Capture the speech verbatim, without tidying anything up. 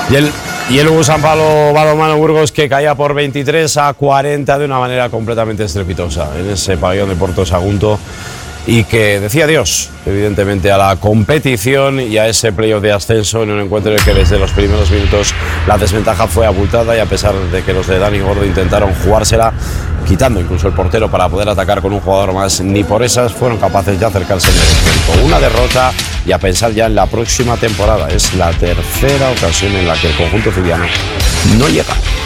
Y el, y el Hugo San Pablo Balonmano Burgos, que caía por veintitrés a cuarenta de una manera completamente estrepitosa en ese pabellón de Porto Sagunto, y que decía adiós, evidentemente, a la competición y a ese playoff de ascenso en un encuentro en el que desde los primeros minutos la desventaja fue abultada, y a pesar de que los de Dani Gordo intentaron jugársela, quitando incluso el portero para poder atacar con un jugador más, ni por esas fueron capaces de acercarse en el descuento. Una derrota, y a pensar ya en la próxima temporada. Es la tercera ocasión en la que el conjunto zubiano no llega.